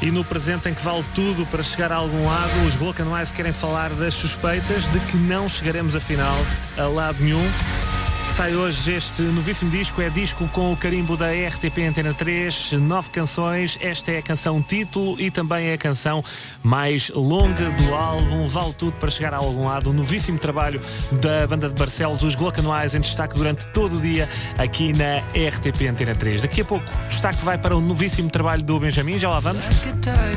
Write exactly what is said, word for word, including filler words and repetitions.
E no presente em que vale tudo para chegar a algum lado, os Glock and Wise querem falar das suspeitas de que não chegaremos afinal a lado nenhum. Sai hoje este novíssimo disco, é disco com o carimbo da R T P Antena três, nove canções, esta é a canção título e também é a canção mais longa do álbum, vale tudo para chegar a algum lado, o novíssimo trabalho da banda de Barcelos, os Glock and Wise, em destaque durante todo o dia aqui na R T P Antena três. Daqui a pouco, destaque vai para o novíssimo trabalho do Benjamin, já lá vamos.